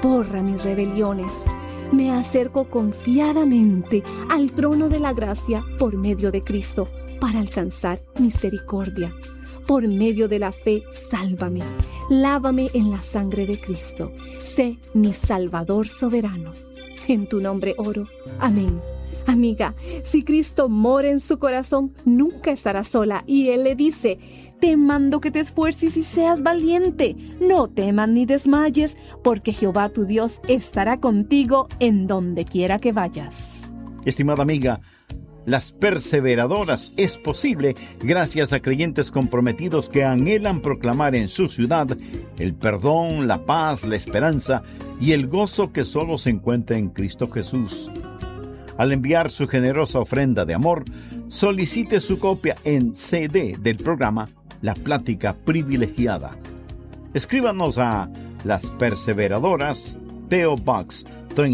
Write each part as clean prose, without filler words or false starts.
borra mis rebeliones. Me acerco confiadamente al trono de la gracia por medio de Cristo para alcanzar misericordia. Por medio de la fe, sálvame. Lávame en la sangre de Cristo. Sé mi Salvador soberano. En tu nombre oro. Amén. Amiga, si Cristo mora en su corazón, nunca estará sola. Y Él le dice: te mando que te esfuerces y seas valiente. No temas ni desmayes, porque Jehová tu Dios estará contigo en donde quiera que vayas. Estimada amiga, Las Perseveradoras es posible gracias a creyentes comprometidos que anhelan proclamar en su ciudad el perdón, la paz, la esperanza y el gozo que solo se encuentra en Cristo Jesús. Al enviar su generosa ofrenda de amor, solicite su copia en CD del programa La Plática Privilegiada. Escríbanos a Las Perseveradoras, P.O. Box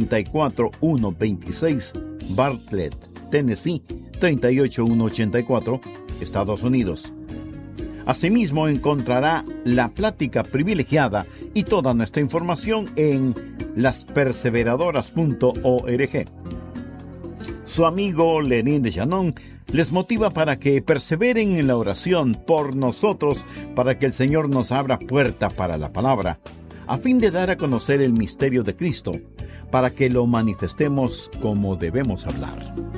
34126, Bartlett, Tennessee 38184, Estados Unidos. Asimismo encontrará La Plática Privilegiada y toda nuestra información en lasperseveradoras.org. Su amigo Lenín de Llanón les motiva para que perseveren en la oración por nosotros, para que el Señor nos abra puerta para la palabra, a fin de dar a conocer el misterio de Cristo, para que lo manifestemos como debemos hablar.